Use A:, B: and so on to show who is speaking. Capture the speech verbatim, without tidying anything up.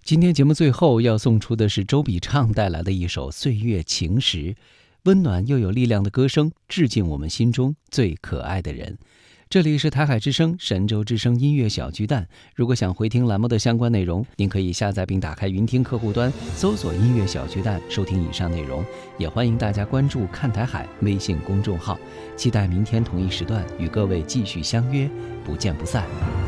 A: 今天节目最后要送出的是周笔畅带来的一首《岁月晴时》，温暖又有力量的歌声，致敬我们心中最可爱的人。这里是台海之声神州之声音乐小巨蛋，如果想回听栏目的相关内容，您可以下载并打开云听客户端，搜索音乐小巨蛋收听以上内容。也欢迎大家关注看台海微信公众号，期待明天同一时段与各位继续相约，不见不散。